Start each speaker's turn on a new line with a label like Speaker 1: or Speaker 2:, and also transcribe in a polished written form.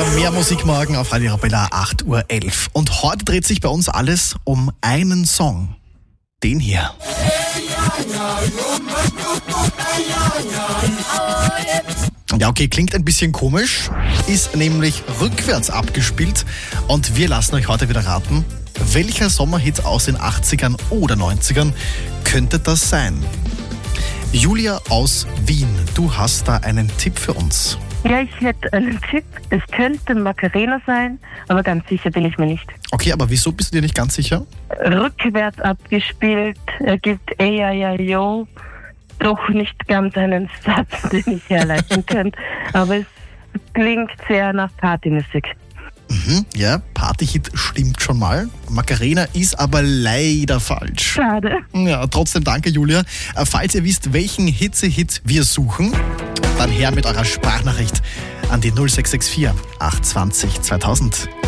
Speaker 1: Mehr Musik morgen auf Radio Arabella 8.11 Uhr. Und heute dreht sich bei uns alles um einen Song. Den hier. Ja, okay, klingt ein bisschen komisch, ist nämlich rückwärts abgespielt und wir lassen euch heute wieder raten, welcher Sommerhit aus den 80ern oder 90ern könnte das sein? Julia aus Wien, du hast da einen Tipp für uns.
Speaker 2: Ja, ich hätte einen Tipp. Es könnte Macarena sein, aber ganz sicher bin ich mir nicht.
Speaker 1: Okay, aber wieso bist du dir nicht ganz sicher?
Speaker 2: Rückwärts abgespielt, er gibt yo, doch nicht ganz einen Satz, den ich herleiten könnte, aber es klingt sehr nach Partymusik.
Speaker 1: Ja, Partyhit stimmt schon mal. Macarena ist aber leider falsch.
Speaker 2: Schade.
Speaker 1: Ja, trotzdem danke, Julia. Falls ihr wisst, welchen Hitze-Hit wir suchen, dann her mit eurer Sprachnachricht an die 0664 820 2000.